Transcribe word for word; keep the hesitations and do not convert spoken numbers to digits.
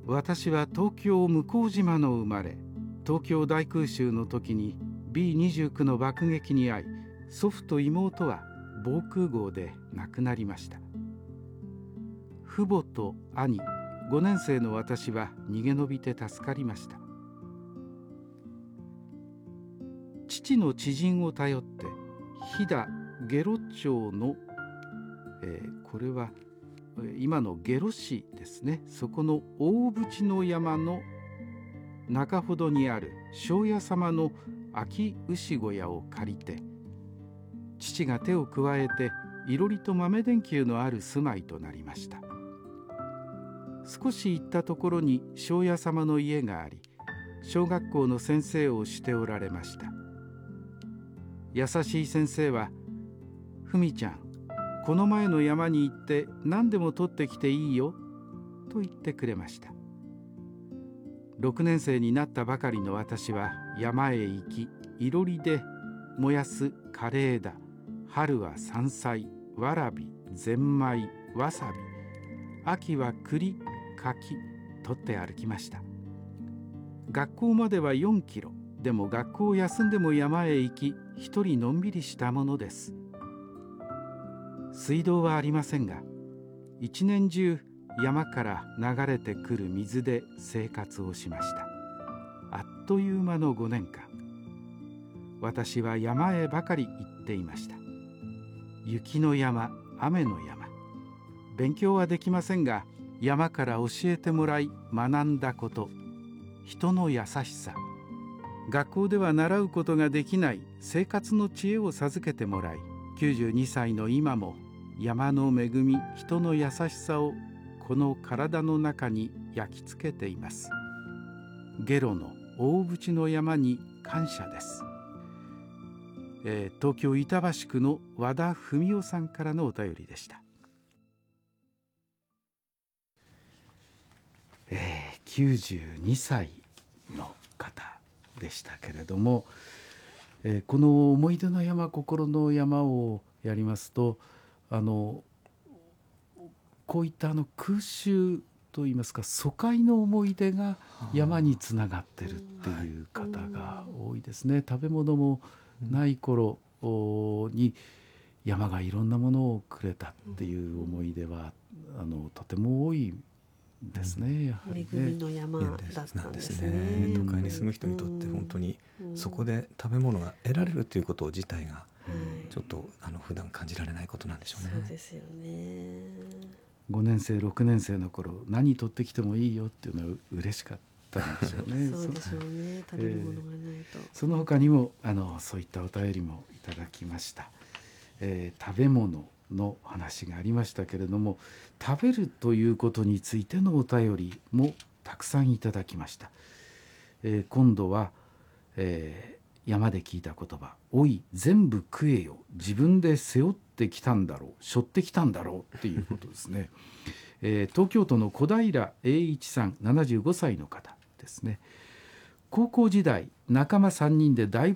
私は東京向島の生まれ、東京大空襲の時に ビーにじゅうきゅう の爆撃に遭い、祖父と妹は防空壕で亡くなりました。父母と兄、ごねん生の私は逃げ延びて助かりました。父の知人を頼って飛騨下呂町の、えー、これは今の下呂市ですね、そこの大淵の山の中ほどにある庄屋様の空き牛小屋を借りて、父が手を加えていろりと豆電球のある住まいとなりました。少し行ったところに庄屋様の家があり、小学校の先生をしておられました。優しい先生は、ふみちゃん、この前の山に行って何でも取ってきていいよと言ってくれました。ろくねん生になったばかりの私は山へ行き、いろりで燃やす枯れ枝、春は山菜、わらび、ぜんまい、わさび、秋は栗、柿、取って歩きました。学校まではよんキロ、でも学校を休んでも山へ行き、一人のんびりしたものです。水道はありませんが、一年中山から流れてくる水で生活をしました。あっという間のごねんかん、私は山へばかり行っていました。雪の山、雨の山、勉強はできませんが、山から教えてもらい学んだこと、人の優しさ、学校では習うことができない生活の知恵を授けてもらい、きゅうじゅうにさいの今も山の恵み、人の優しさをこの体の中に焼き付けています。下呂の大淵の山に感謝です。えー、東京板橋区の和田文夫さんからのお便りでした。えー、きゅうじゅうにさいの方でしたけれども、えー、この思い出の山、心の山をやりますと、あのこういったあの空襲といいますか、疎開の思い出が山につながってるっていう方が多いですね。食べ物もない頃に山がいろんなものをくれたっていう思い出はあのとても多いですね。やはりね、 恵みの山だったんですね。 都会に住む人にとって本当にそこで食べ物が得られるということ自体がちょっとあの普段感じられないことなんでしょうね。 そうですよね。 ごねん生ろくねん生の頃、何取ってきてもいいよっていうのは嬉しかったんでしょうね。 そうでしょうね。食べるものがないと、 えー、その他にもあのそういったお便りもいただきました。えー、食べ物の話がありましたけれども、食べるということについてのお便りもたくさんいただきました。えー、今度は、えー、山で聞いた言葉、おい全部食えよ、自分で背負ってきたんだろう、背負ってきたんだろうっていうことですね。えー、東京都の小平栄一さん、ななじゅうごさいの方ですね。高校時代、仲間さんにんで大